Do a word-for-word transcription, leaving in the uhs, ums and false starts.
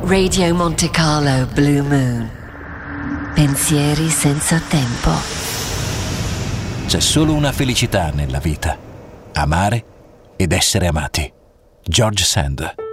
Radio Monte Carlo Blue Moon. Pensieri senza tempo. C'è solo una felicità nella vita: amare ed essere amati. George Sand.